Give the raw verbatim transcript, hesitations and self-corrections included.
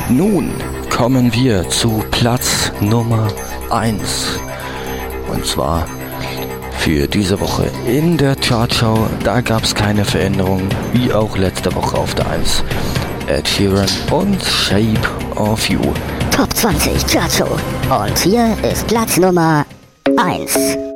Nun kommen wir zu Platz Nummer eins. Und zwar für diese Woche in der Chartshow. Da gab es keine Veränderung, wie auch letzte Woche auf der eins. Ed Sheeran und Shape of You. Top zwanzig Chartshow. Und hier ist Platz Nummer eins.